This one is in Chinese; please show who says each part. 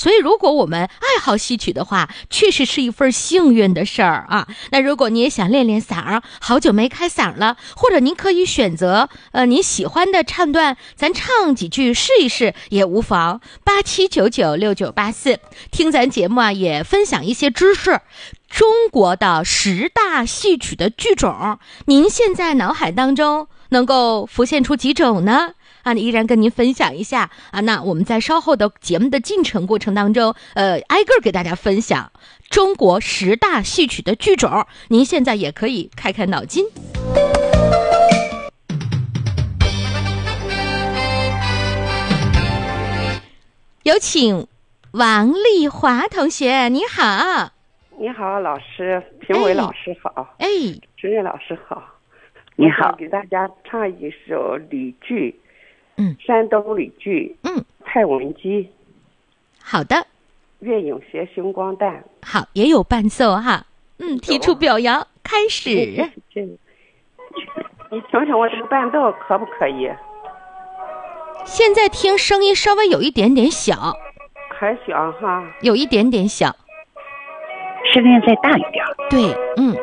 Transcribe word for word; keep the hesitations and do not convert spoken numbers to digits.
Speaker 1: 所以如果我们爱好戏曲的话，确实是一份幸运的事儿啊。那如果你也想练练嗓，好久没开嗓了，或者您可以选择呃你喜欢的唱段，咱唱几句试一试也无妨。八七九九六九八四，听咱节目啊，也分享一些知识。中国的十大戏曲的剧种，您现在脑海当中能够浮现出几种呢？啊，依然跟您分享一下啊。那我们在稍后的节目的进程过程当中，呃，挨个给大家分享中国十大戏曲的剧种，您现在也可以开开脑筋。有请王丽华同学，你好。
Speaker 2: 你好，老师，评委老师好。
Speaker 1: 哎，
Speaker 2: 主任老师好。
Speaker 3: 你好，
Speaker 2: 给大家唱一首吕剧，
Speaker 1: 嗯，
Speaker 2: 山东吕剧，
Speaker 1: 嗯，
Speaker 2: 蔡文姬。
Speaker 1: 好的。
Speaker 2: 岳影斜星光弹。
Speaker 1: 好，也有伴奏哈。嗯，提出表扬，开始。
Speaker 2: 你听听我这个伴奏可不可以？
Speaker 1: 现在听声音稍微有一点点小，
Speaker 2: 还小哈，
Speaker 1: 有一点点小。
Speaker 3: 声音再大一点。
Speaker 1: 对，嗯。